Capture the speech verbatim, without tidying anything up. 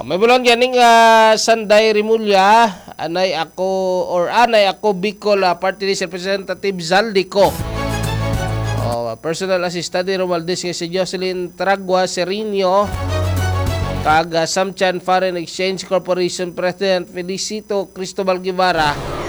May bulon ganing uh, Sanday Rimulya, anay ako or anay ako Bicol uh, Party List Representative Zaldico. Oh, personal assistant ni Romualdez nga si Jocelyn Tragua Serino, kag uh, Samchan Foreign Exchange Corporation President Felicito Cristobal Guevara,